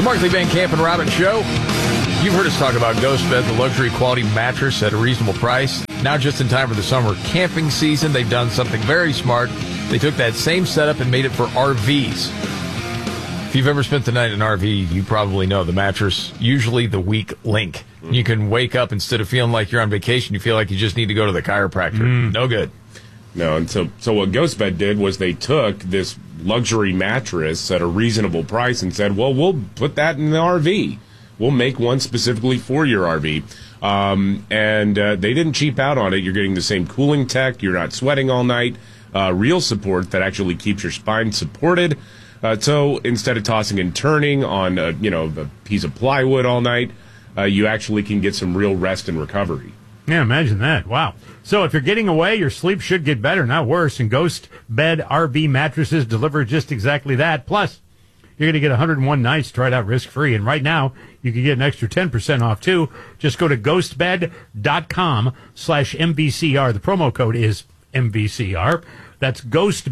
The Markley, Van Camp, and Robbins Show. You've heard us talk about Ghost Bed, the luxury quality mattress at a reasonable price. Now, just in time for the summer camping season, they've done something very smart. They took that same setup and made it for RVs. If you've ever spent the night in an RV, you probably know the mattress, usually the weak link. You can wake up, instead of feeling like you're on vacation, you feel like you just need to go to the chiropractor. No good. No, and so what GhostBed did was they took this luxury mattress at a reasonable price and said, well, we'll put that in the RV. We'll make one specifically for your RV. And they didn't cheap out on it. You're getting the same cooling tech. You're not sweating all night. Real support that actually keeps your spine supported. So instead of tossing and turning on a piece of plywood all night, you actually can get some real rest and recovery. Yeah, imagine that. Wow. So if you're getting away, your sleep should get better, not worse. And Ghost Bed RV mattresses deliver just exactly that. Plus, you're going to get 101 nights tried out risk-free. And right now, you can get an extra 10% off, too. Just go to ghostbed.com/MVCR. The promo code is MVCR. That's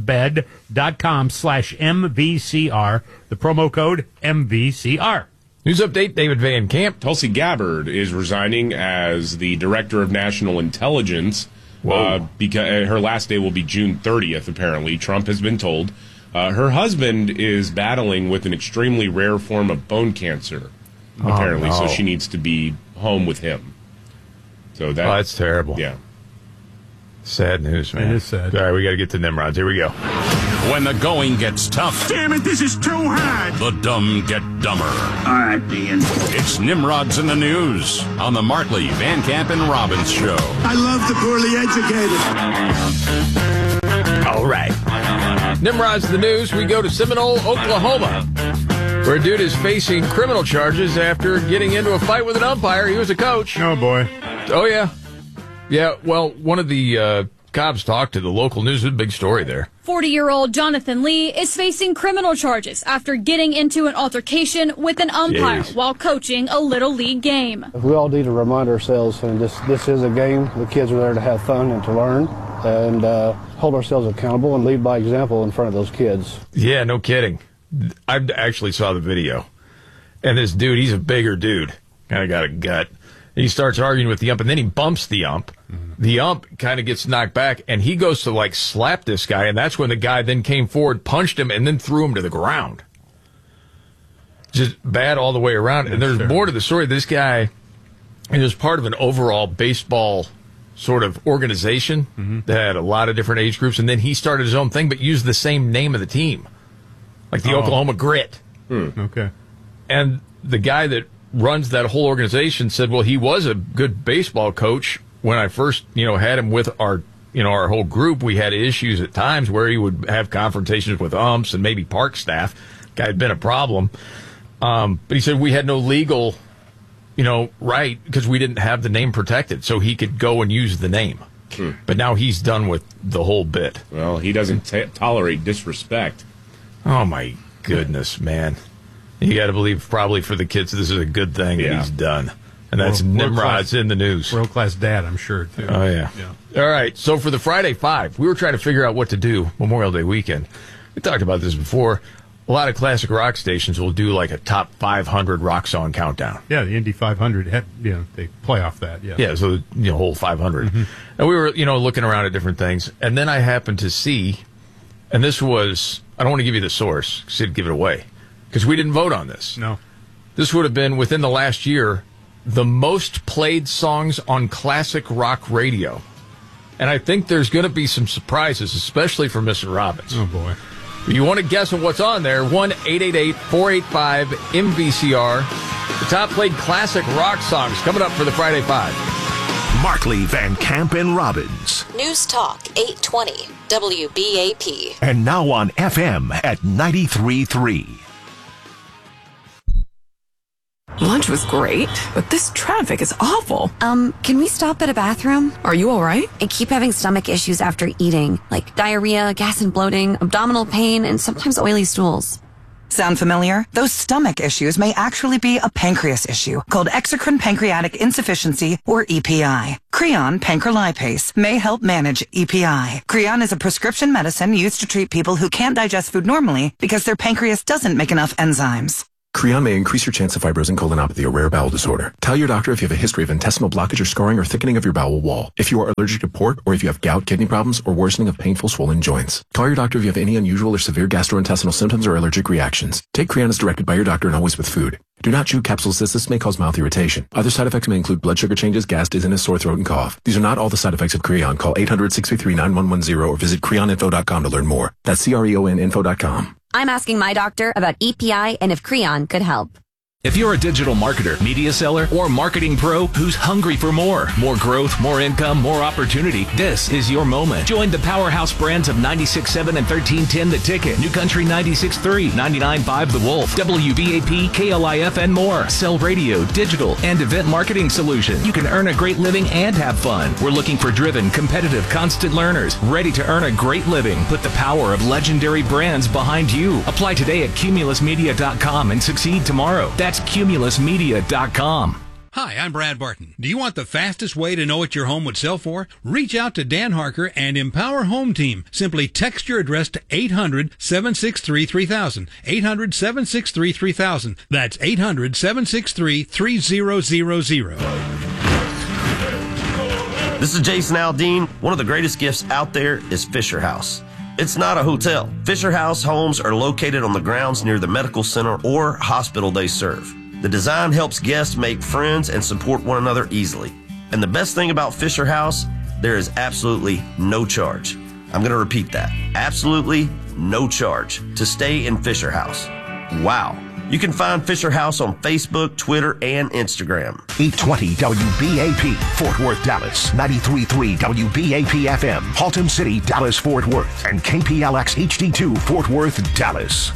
ghostbed.com/MVCR. The promo code MVCR. News update, David Van Camp. Tulsi Gabbard is resigning as the Director of National Intelligence. Because her last day will be June 30th, apparently. Trump has been told. Her husband is battling with an extremely rare form of bone cancer, apparently, so she needs to be home with him. So that's terrible. Yeah. Sad news, man. It is sad. All right, we got to get to Nimrods. Here we go. When the going gets tough. Damn it, this is too hard. The dumb get dumber. All right, Ian. It's Nimrods in the News on the Markley, Van Camp, and Robbins Show. I love the poorly educated. All right. Nimrods in the News. We go to Seminole, Oklahoma, where a dude is facing criminal charges after getting into a fight with an umpire. He was a coach. Oh, boy. Oh, yeah. Yeah, well, one of the cops talked to the local news. It's a big story there. 40-year-old Jonathan Lee is facing criminal charges after getting into an altercation with an umpire while coaching a Little League game. We all need to remind ourselves, and this is a game. The kids are there to have fun and to learn, and hold ourselves accountable and lead by example in front of those kids. Yeah, no kidding. I actually saw the video. And this dude, he's a bigger dude. Kind of got a gut. He starts arguing with the ump, and then he bumps the ump. The ump kind of gets knocked back, and he goes to, slap this guy, and that's when the guy then came forward, punched him, and then threw him to the ground. Just bad all the way around. And there's more to the story. This guy is part of an overall baseball sort of organization that had a lot of different age groups, and then he started his own thing, but used the same name of the team, like the Oklahoma Grit. Okay. And the guy that runs that whole organization said, well, he was a good baseball coach. When I first, had him with our whole group, we had issues at times where he would have confrontations with umps and maybe park staff. Guy had been a problem. But he said we had no legal, right, because we didn't have the name protected, so he could go and use the name. But now he's done with the whole bit. Well, he doesn't tolerate disrespect. Oh, my goodness, man. You got to believe probably for the kids this is a good thing that he's done. And that's Nimrod's in the News. World-class dad, I'm sure, too. Oh, yeah. All right, so for the Friday Five, we were trying to figure out what to do Memorial Day weekend. We talked about this before. A lot of classic rock stations will do a top 500 rock song countdown. Yeah, the Indy 500, they play off that, Yeah, so the whole 500. And we were, looking around at different things. And then I happened to see, and this was, I don't want to give you the source, because it'd give it away, because we didn't vote on this. No. This would have been, within the last year, the most played songs on classic rock radio. And I think there's going to be some surprises, especially for Mr. Robbins. Oh, boy. You want to guess on what's on there, 1-888-485-MVCR. The top played classic rock songs coming up for the Friday Five. Markley, Van Camp, and Robbins. News Talk 820 WBAP. And now on FM at 93.3. Lunch was great, but this traffic is awful. Can we stop at a bathroom? Are you all right? I keep having stomach issues after eating, like diarrhea, gas and bloating, abdominal pain, and sometimes oily stools. Sound familiar? Those stomach issues may actually be a pancreas issue called exocrine pancreatic insufficiency, or EPI. Creon pancrelipase may help manage EPI. Creon is a prescription medicine used to treat people who can't digest food normally because their pancreas doesn't make enough enzymes. Creon may increase your chance of fibrosing colonopathy, a rare bowel disorder. Tell your doctor if you have a history of intestinal blockage or scarring or thickening of your bowel wall, if you are allergic to pork, or if you have gout, kidney problems, or worsening of painful swollen joints. Call your doctor if you have any unusual or severe gastrointestinal symptoms or allergic reactions. Take Creon as directed by your doctor and always with food. Do not chew capsules as this may cause mouth irritation. Other side effects may include blood sugar changes, gas, dizziness, sore throat, and cough. These are not all the side effects of Creon. Call 800-633-9110 or visit creoninfo.com to learn more. That's CREONinfo.com. I'm asking my doctor about EPI and if Creon could help. If you're a digital marketer, media seller, or marketing pro who's hungry for more growth, more income, more opportunity, this is your moment. Join the powerhouse brands of 96.7 and 1310 The Ticket, New Country 96.3, 99.5 The Wolf, WBAP, KLIF, and more. Sell radio, digital, and event marketing solutions. You can earn a great living and have fun. We're looking for driven, competitive, constant learners, ready to earn a great living. Put the power of legendary brands behind you. Apply today at cumulusmedia.com and succeed tomorrow. That's cumulusmedia.com. Hi, I'm Brad Barton. Do you want the fastest way to know what your home would sell for? Reach out to Dan Harker and Empower Home Team. Simply text your address to 800-763-3000. 800-763-3000. That's 800-763-3000. This is Jason Aldean. One of the greatest gifts out there is Fisher House. It's not a hotel. Fisher House homes are located on the grounds near the medical center or hospital they serve. The design helps guests make friends and support one another easily. And the best thing about Fisher House, there is absolutely no charge. I'm going to repeat that. Absolutely no charge to stay in Fisher House. Wow. You can find Fisher House on Facebook, Twitter, and Instagram. 820 WBAP, Fort Worth, Dallas. 93.3 WBAP FM, Haltom City, Dallas, Fort Worth. And KPLX HD2, Fort Worth, Dallas.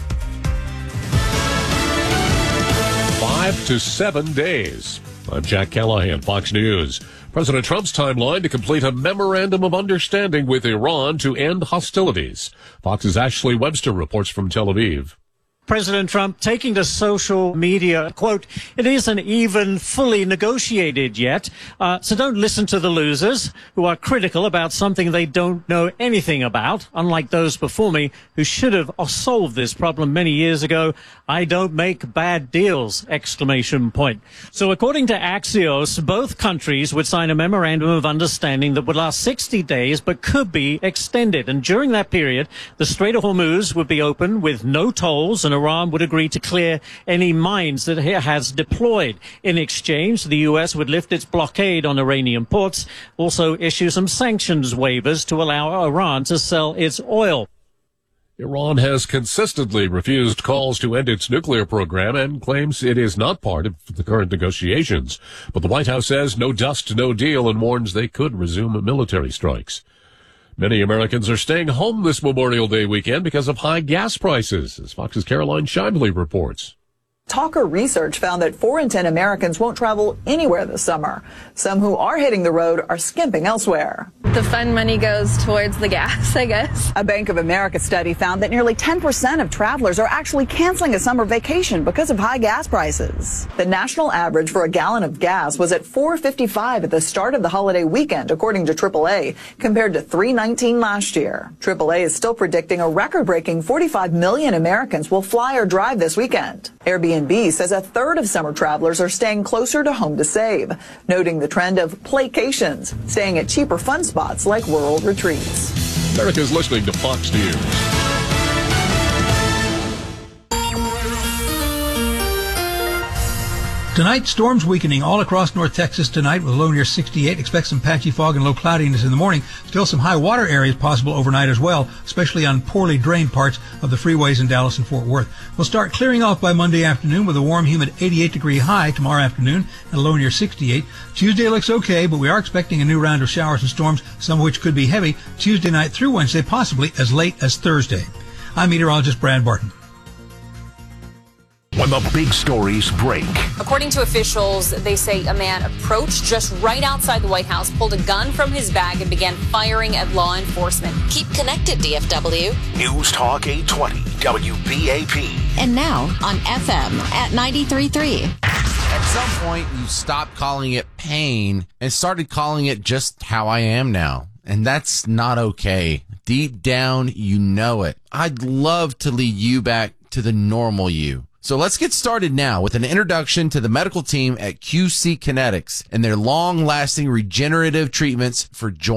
5 to 7 days. I'm Jack Callahan, Fox News. President Trump's timeline to complete a memorandum of understanding with Iran to end hostilities. Fox's Ashley Webster reports from Tel Aviv. President Trump taking to social media, quote, "It isn't even fully negotiated yet, so don't listen to the losers who are critical about something they don't know anything about, unlike those before me who should have solved this problem many years ago. I don't make bad deals, exclamation point." So according to Axios, both countries would sign a memorandum of understanding that would last 60 days but could be extended. And during that period, the Strait of Hormuz would be open with no tolls, and Iran would agree to clear any mines that it has deployed. In exchange, the U.S. would lift its blockade on Iranian ports, also issue some sanctions waivers to allow Iran to sell its oil. Iran has consistently refused calls to end its nuclear program and claims it is not part of the current negotiations. But the White House says no dust, no deal, and warns they could resume military strikes. Many Americans are staying home this Memorial Day weekend because of high gas prices, as Fox's Caroline Shively reports. Talker research found that 4 in 10 Americans won't travel anywhere this summer. Some who are hitting the road are skimping elsewhere. The fun money goes towards the gas, I guess. A Bank of America study found that nearly 10% of travelers are actually canceling a summer vacation because of high gas prices. The national average for a gallon of gas was at $4.55 at the start of the holiday weekend, according to AAA, compared to $3.19 last year. AAA is still predicting a record-breaking 45 million Americans will fly or drive this weekend. Airbnb says a third of summer travelers are staying closer to home to save, noting the trend of playcations, staying at cheaper fun spots like rural retreats. America's listening to Fox News. Tonight, storms weakening all across North Texas tonight with a low near 68. Expect some patchy fog and low cloudiness in the morning. Still some high water areas possible overnight as well, especially on poorly drained parts of the freeways in Dallas and Fort Worth. We'll start clearing off by Monday afternoon with a warm, humid 88-degree high tomorrow afternoon and a low near 68. Tuesday looks okay, but we are expecting a new round of showers and storms, some of which could be heavy Tuesday night through Wednesday, possibly as late as Thursday. I'm meteorologist Brad Barton. When the big stories break. According to officials, they say a man approached just right outside the White House, pulled a gun from his bag, and began firing at law enforcement. Keep connected, DFW. News Talk 820, WBAP. And now on FM at 93.3. At some point, you stopped calling it pain and started calling it just how I am now. And that's not okay. Deep down, you know it. I'd love to lead you back to the normal you. So let's get started now with an introduction to the medical team at QC Kinetics and their long-lasting regenerative treatments for joint